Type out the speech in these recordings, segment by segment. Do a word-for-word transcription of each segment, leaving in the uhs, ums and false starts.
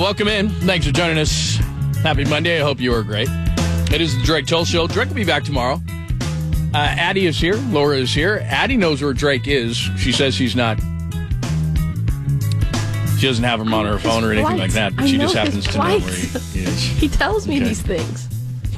welcome in. Thanks for joining us. Happy Monday. I hope you are great. It is the Drake Toll Show. Drake will be back tomorrow. Uh, Addie is here. Laura is here. Addie knows where Drake is. She says she's not. She doesn't have him on her phone or anything flights. like that, but I she know just happens his to know where flights. he is. He tells me Okay. these things.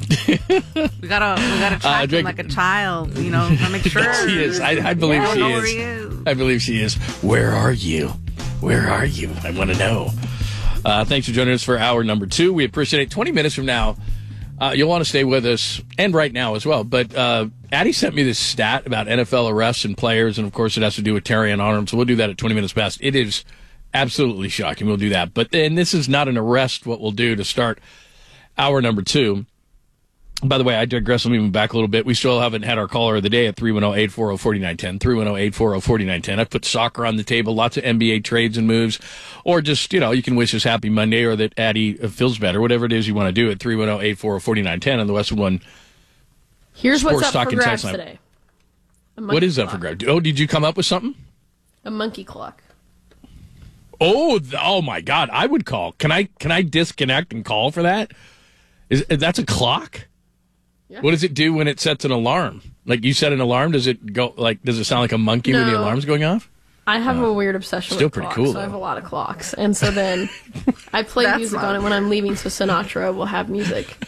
We gotta, we gotta track Uh, him Drake- like a child, you know, to make sure. She is. I, I believe Yeah. she I know where is. he is. I believe she is. Where are you? Where are you? I want to know. Uh, thanks for joining us for hour number two. We appreciate it. twenty minutes from now, uh, you'll want to stay with us, and right now as well. But uh, Addie sent me this stat about N F L arrests and players, and of course it has to do with Terrion Arnold, so we'll do that at twenty minutes past. It is absolutely shocking. We'll do that. But then this is not an arrest, what we'll do to start hour number two. By the way, I digress. Let me move back a little bit. We still haven't had our caller of the day at three one zero, eight four zero, four nine one zero, three one zero, eight four zero, four nine one zero. I put soccer on the table, lots of N B A trades and moves, or just, you know, you can wish us happy Monday or that Addie feels better, whatever it is you want to do at three one zero, eight four zero, four nine one zero on the Westwood One. Here's Sports what's up Talk for and grabs Text Line. today. A What monkey is that clock. for grabs? Oh, did you come up with something? A monkey clock. Oh, th- oh my God! I would call. Can I? Can I disconnect and call for that? Is that's a clock? Yeah. What does it do when it sets an alarm? Like you set an alarm, does it go like? Does it sound like a monkey when the No. alarm's going off? I have a weird obsession Still with pretty clocks, cool, so I have though. a lot of clocks. And so then I play That's music smart. on it when I'm leaving, so Sinatra will have music.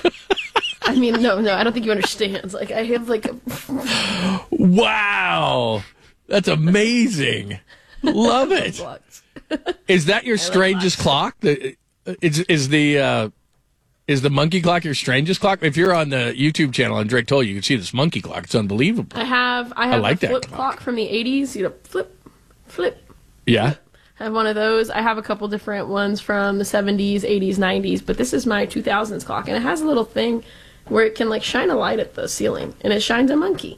I mean, no, no, I don't think you understand. It's like I have like a Wow, that's amazing. Love it. clocks. Is that your strangest clock? The, is is the uh, is the monkey clock your strangest clock? If you're on the YouTube channel on Drake Toll, you can see this monkey clock. It's unbelievable. I have I have like a that flip clock. clock from the eighties. You know, flip, flip. Yeah. I have one of those. I have a couple different ones from the seventies, eighties, nineties, but this is my two thousands clock, and it has a little thing where it can like shine a light at the ceiling, and it shines a monkey.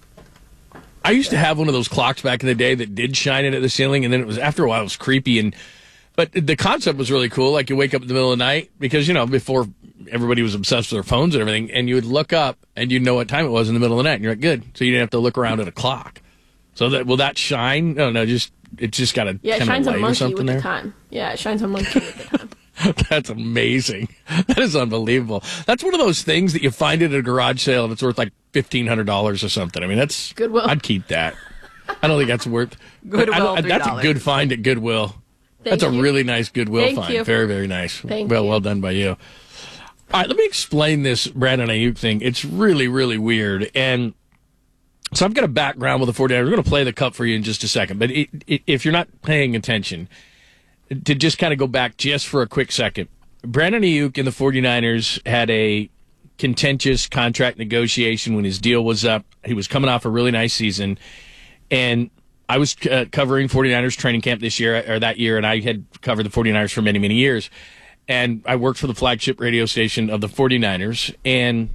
I used to have one of those clocks back in the day that did shine it at the ceiling, and then it was after a while it was creepy. And but the concept was really cool. Like you wake up in the middle of the night because you know before everybody was obsessed with their phones and everything, and you would look up and you'd know what time it was in the middle of the night. And you're like, good, so you didn't have to look around at a clock. So that will that shine? No, no, just it just got a Yeah, it kind shines of a light or monkey something with there. the time. Yeah, it shines a monkey with the time. That's amazing. That is unbelievable. That's one of those things that you find at a garage sale and it's worth like fifteen hundred dollars or something. I mean, that's Goodwill. I'd keep that. I don't think that's worth. Goodwill, I don't- That's a three dollars. good find at Goodwill. Thank That's a you. really nice Goodwill Thank find. you. Very, very nice. Thank well, you. well done by you. All right, let me explain this Brandon Ayuk thing. It's really, really weird. And so I've got a background with the 49ers. We're going to play the cup for you in just a second. But it, it, if you're not paying attention, to just kind of go back just for a quick second, Brandon Ayuk and the 49ers had a contentious contract negotiation when his deal was up. He was coming off a really nice season. And I was uh, covering 49ers training camp this year, or that year, and I had covered the 49ers for many, many years. And I worked for the flagship radio station of the 49ers. And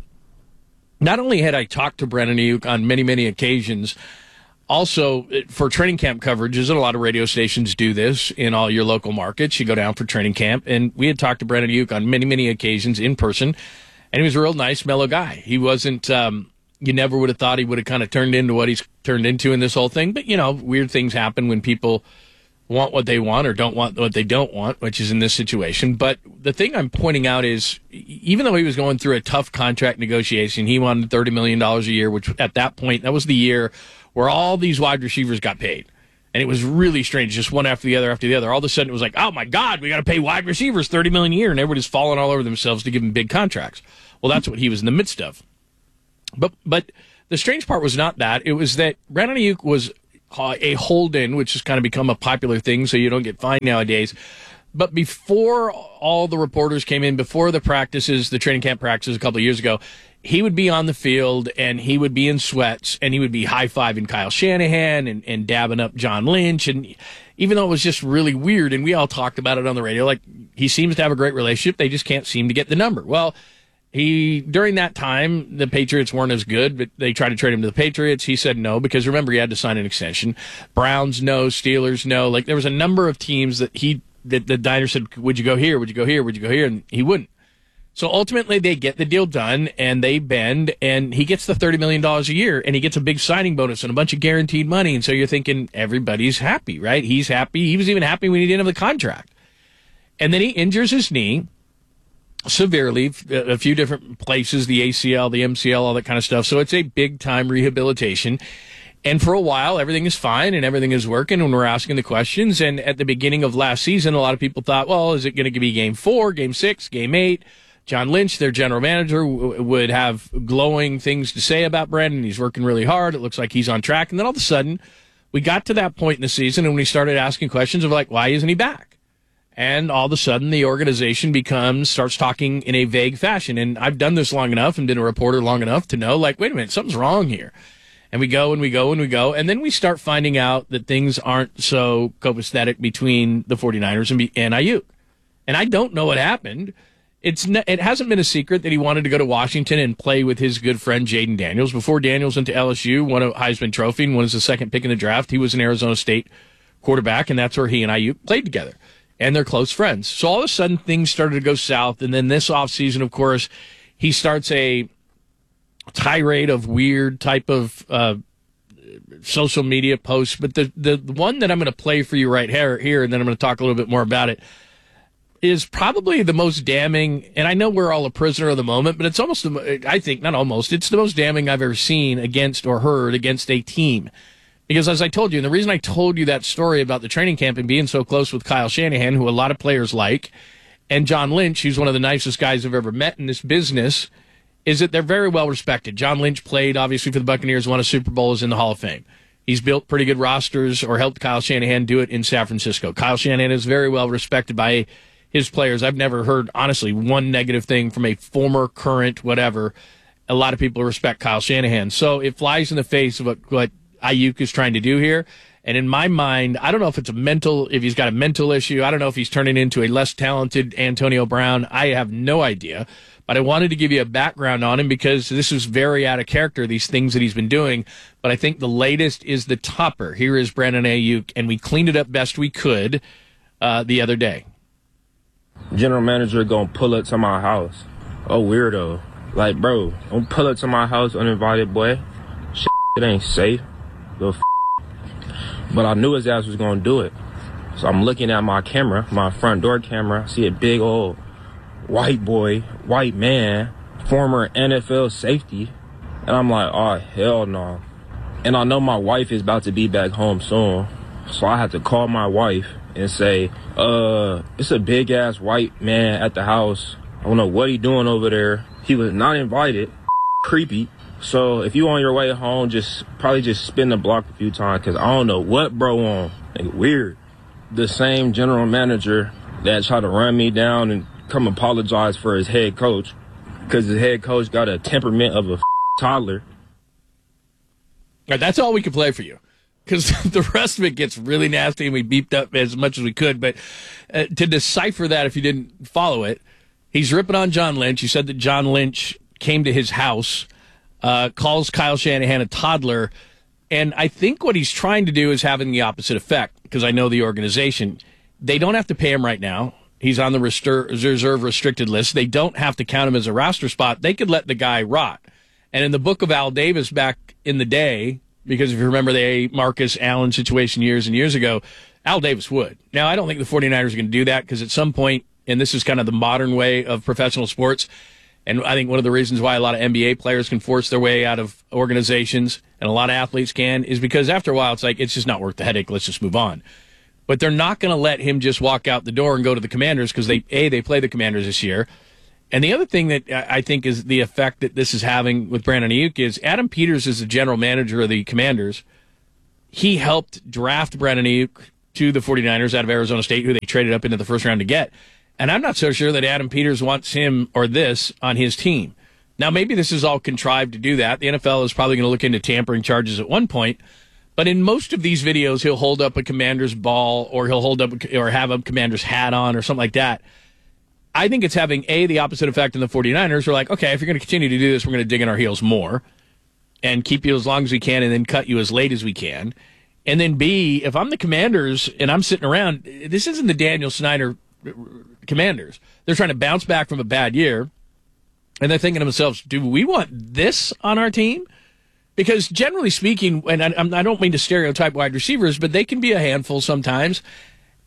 not only had I talked to Brandon Ayuk on many, many occasions, also for training camp coverages, and a lot of radio stations do this in all your local markets. You go down for training camp, and we had talked to Brandon Ayuk on many, many occasions in person, and he was a real nice, mellow guy. He wasn't, um, you never would have thought he would have kind of turned into what he's turned into in this whole thing, but, you know, weird things happen when people want what they want or don't want what they don't want, which is in this situation. But the thing I'm pointing out is, even though he was going through a tough contract negotiation, he wanted thirty million dollars a year, which at that point, that was the year where all these wide receivers got paid. And it was really strange, just one after the other after the other. All of a sudden, it was like, oh, my God, we got to pay wide receivers thirty million dollars a year, and everybody's falling all over themselves to give them big contracts. Well, that's what he was in the midst of. But but the strange part was not that. It was that Brandon Ayuk was uh, a hold-in, which has kind of become a popular thing, so you don't get fined nowadays. But before all the reporters came in, before the practices, the training camp practices a couple of years ago, he would be on the field, and he would be in sweats, and he would be high-fiving Kyle Shanahan and, and dabbing up John Lynch. And even though it was just really weird, and we all talked about it on the radio, like, he seems to have a great relationship. They just can't seem to get the number. Well, he during that time, the Patriots weren't as good, but they tried to trade him to the Patriots. He said no, because remember, he had to sign an extension. Browns no, Steelers no. Like, there was a number of teams that he that the Niners said, would you go here? Would you go here? Would you go here? And he wouldn't. So ultimately, they get the deal done, and they bend, and he gets the thirty million dollars a year, and he gets a big signing bonus and a bunch of guaranteed money. And so you're thinking everybody's happy, right? He's happy. He was even happy when he didn't have the contract. And then he injures his knee severely, a few different places, the A C L, the M C L, all that kind of stuff. So it's a big-time rehabilitation. And for a while, everything is fine and everything is working when we're asking the questions. And at the beginning of last season, a lot of people thought, well, is it going to be game four, game six, game eight? John Lynch, their general manager, w- would have glowing things to say about Brandon. He's working really hard. It looks like he's on track. And then all of a sudden, we got to that point in the season and we started asking questions of like, why isn't he back? And all of a sudden, the organization becomes, starts talking in a vague fashion. And I've done this long enough and been a reporter long enough to know, like, wait a minute, something's wrong here. And we go and we go and we go. And then we start finding out that things aren't so copacetic between the 49ers and, and Ayuk. And I don't know what happened. It's ne- It hasn't been a secret that he wanted to go to Washington and play with his good friend Jaden Daniels. Before Daniels went to L S U, won a Heisman Trophy and was the second pick in the draft. He was an Arizona State quarterback, and that's where he and Ayuk played together. And they're close friends. So all of a sudden, things started to go south. And then this offseason, of course, he starts a tirade of weird type of uh, social media posts. But the, the one that I'm going to play for you right here, here, and then I'm going to talk a little bit more about it, is probably the most damning. And I know we're all a prisoner of the moment, but it's almost, I think, not almost, it's the most damning I've ever seen against or heard against a team. Because as I told you, and the reason I told you that story about the training camp and being so close with Kyle Shanahan, who a lot of players like, and John Lynch, who's one of the nicest guys I've ever met in this business, is that they're very well respected. John Lynch played, obviously, for the Buccaneers, won a Super Bowl, is in the Hall of Fame. He's built pretty good rosters or helped Kyle Shanahan do it in San Francisco. Kyle Shanahan is very well respected by his players. I've never heard, honestly, one negative thing from a former, current, whatever. A lot of people respect Kyle Shanahan. So it flies in the face of what, what Ayuk is trying to do here. And in my mind, I don't know if it's a mental, if he's got a mental issue. I don't know if he's turning into a less talented Antonio Brown. I have no idea. But I wanted to give you a background on him because this is very out of character, these things that he's been doing. But I think the latest is the topper. Here is Brandon Ayuk, and we cleaned it up best we could uh, the other day. General manager gonna pull up to my house. Oh, weirdo. Like, bro, don't pull up to my house uninvited, boy. Shit, it ain't safe. Little f- But I knew his ass was gonna do it. So I'm looking at my camera, my front door camera. I see a big old white boy, white man, former N F L safety. And I'm like, oh, hell no. And I know my wife is about to be back home soon. So I had to call my wife and say, uh, it's a big ass white man at the house. I don't know what he doing over there. He was not invited. Creepy. So if you on your way home, just probably just spin the block a few times, because I don't know what bro on. Like, weird. The same general manager that tried to run me down and come apologize for his head coach, because his head coach got a temperament of a toddler. All right, that's all we can play for you, because the rest of it gets really nasty, and we beeped up as much as we could. But uh, to decipher that, if you didn't follow it, he's ripping on John Lynch. He said that John Lynch came to his house, uh, calls Kyle Shanahan a toddler, and I think what he's trying to do is having the opposite effect, because I know the organization. They don't have to pay him right now. He's on the restur- reserve restricted list. They don't have to count him as a roster spot. They could let the guy rot. And in the book of Al Davis back in the day, because if you remember the Marcus Allen situation years and years ago, Al Davis would. Now, I don't think the 49ers are going to do that, because at some point, and this is kind of the modern way of professional sports, and I think one of the reasons why a lot of N B A players can force their way out of organizations, and a lot of athletes can, is because after a while, it's like, it's just not worth the headache. Let's just move on. But they're not going to let him just walk out the door and go to the Commanders, because they, A, they play the Commanders this year. And the other thing that I think is the effect that this is having with Brandon Ayuk is Adam Peters is the general manager of the Commanders. He helped draft Brandon Ayuk to the 49ers out of Arizona State, who they traded up into the first round to get. And I'm not so sure that Adam Peters wants him or this on his team. Now, maybe this is all contrived to do that. The N F L is probably going to look into tampering charges at one point. But in most of these videos, he'll hold up a Commander's ball, or he'll hold up or have a Commander's hat on or something like that. I think it's having, A, the opposite effect in the 49ers. We're like, okay, if you're going to continue to do this, we're going to dig in our heels more and keep you as long as we can and then cut you as late as we can. And then, B, if I'm the Commanders and I'm sitting around, this isn't the Daniel Snyder Commanders. They're trying to bounce back from a bad year, and they're thinking to themselves, do we want this on our team? Because generally speaking, and I, I don't mean to stereotype wide receivers, but they can be a handful sometimes.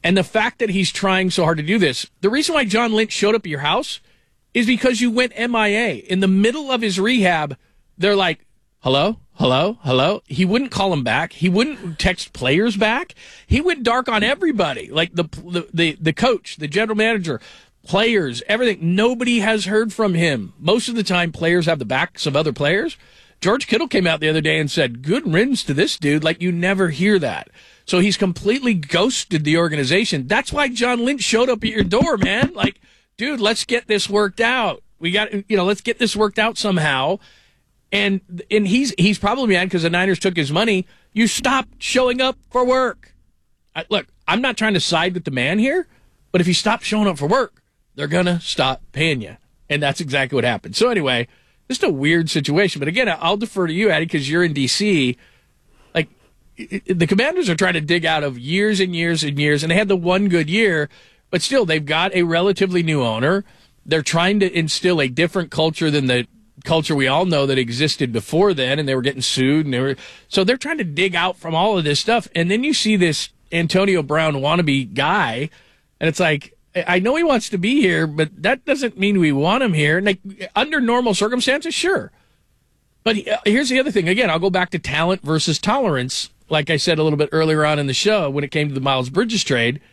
And the fact that he's trying so hard to do this, the reason why John Lynch showed up at your house is because you went M I A. In the middle of his rehab, they're like, hello, hello, hello. He wouldn't call him back. He wouldn't text players back. He went dark on everybody, like the the the, the coach, the general manager, players, everything. Nobody has heard from him. Most of the time, players have the backs of other players. George Kittle came out the other day and said, good riddance to this dude. Like, you never hear that. So he's completely ghosted the organization. That's why John Lynch showed up at your door, man. Like, dude, let's get this worked out. We got, you know, let's get this worked out somehow. And and he's he's probably mad because the Niners took his money. You stopped showing up for work. I, look, I'm not trying to side with the man here, but if you stop showing up for work, they're going to stop paying you. And that's exactly what happened. So anyway, just a weird situation. But again, I'll defer to you, Addie, because you're in D C. Like, it, it, the Commanders are trying to dig out of years and years and years, and they had the one good year, but still, they've got a relatively new owner. They're trying to instill a different culture than the culture we all know that existed before then, and they were getting sued, and they were so they're trying to dig out from all of this stuff. And then you see this Antonio Brown wannabe guy, and it's like, I know he wants to be here, but that doesn't mean we want him here. And like, under normal circumstances, sure. But he, uh, here's the other thing. Again, I'll go back to talent versus tolerance. Like I said a little bit earlier on in the show, when it came to the Miles Bridges trade,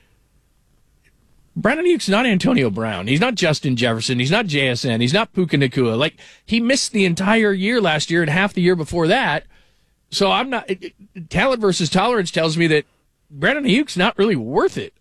Brandon Ayuk's not Antonio Brown. He's not Justin Jefferson. He's not J S N. He's not Puka Nacua. Like, he missed the entire year last year and half the year before that. So I'm not it, it, talent versus tolerance tells me that Brandon Ayuk's not really worth it.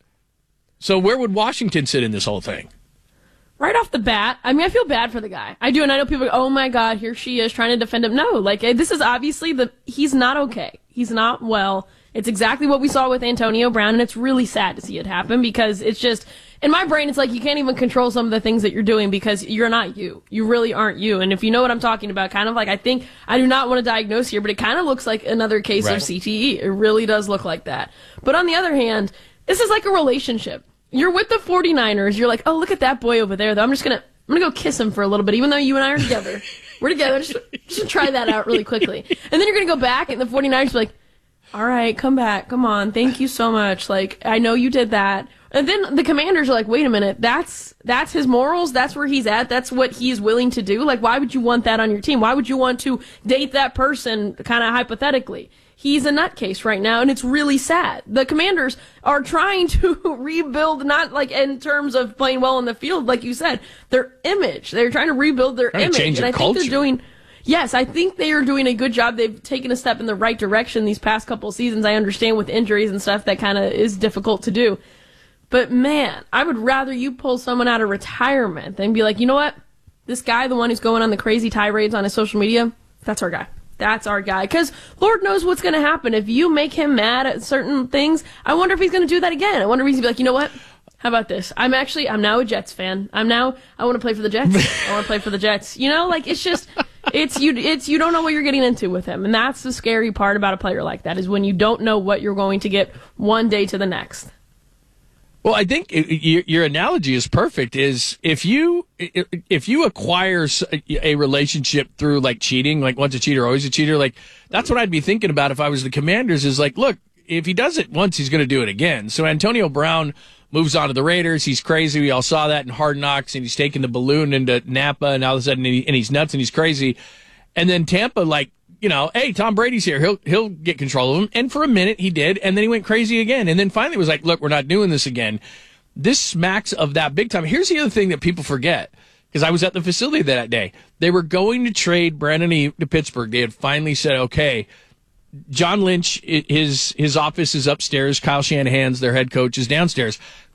So where would Washington sit in this whole thing? Right off the bat, I mean, I feel bad for the guy. I do, and I know people go, oh my God, here she is trying to defend him. No, like, this is obviously the, he's not okay. He's not well. It's exactly what we saw with Antonio Brown, and it's really sad to see it happen because it's just, in my brain, it's like you can't even control some of the things that you're doing because you're not you. You really aren't you. And if you know what I'm talking about, kind of like, I think, I do not want to diagnose here, but it kind of looks like another case right. of C T E. It really does look like that. But on the other hand, this is like a relationship. You're with the 49ers. You're like, oh, look at that boy over there, though. I'm just going to I'm gonna go kiss him for a little bit, even though you and I are together. We're together. Just, just try that out really quickly. And then you're going to go back, and the 49ers are like, all right, come back. Come on. Thank you so much. Like, I know you did that. And then the Commanders are like, wait a minute. That's that's his morals. That's where he's at. That's what he's willing to do. Like, why would you want that on your team? Why would you want to date that person, kind of hypothetically? He's a nutcase right now, and it's really sad. The Commanders are trying to rebuild, not like in terms of playing well in the field, like you said, their image. They're trying to rebuild their trying image. To change and their I think culture. they're doing, yes, I think they are doing a good job. They've taken a step in the right direction these past couple of seasons. I understand with injuries and stuff that kind of is difficult to do. But man, I would rather you pull someone out of retirement than be like, you know what? This guy, the one who's going on the crazy tirades on his social media, that's our guy. That's our guy. Because Lord knows what's going to happen. If you make him mad at certain things, I wonder if he's going to do that again. I wonder if he's going to be like, you know what? How about this? I'm actually, I'm now a Jets fan. I'm now, I want to play for the Jets. I want to play for the Jets. You know, like, it's just, it's, you, it's, you don't know what you're getting into with him. And that's the scary part about a player like that, is when you don't know what you're going to get one day to the next. Well, I think your, your analogy is perfect. Is if you if you acquire a relationship through like cheating, like once a cheater, always a cheater, like that's what I'd be thinking about if I was the Commanders. Is like, look, if he does it once, he's going to do it again. So Antonio Brown moves on to the Raiders. He's crazy. We all saw that in Hard Knocks, and he's taking the balloon into Napa, and all of a sudden, he, and he's nuts and he's crazy. And then Tampa, like, you know, hey, Tom Brady's here. He'll he'll get control of him. And for a minute, he did. And then he went crazy again. And then finally was like, look, we're not doing this again. This smacks of that big time. Here's the other thing that people forget, because I was at the facility that day. They were going to trade Brandon Ayuk to Pittsburgh. They had finally said, okay, John Lynch, his his office is upstairs. Kyle Shanahan's, their head coach, is downstairs.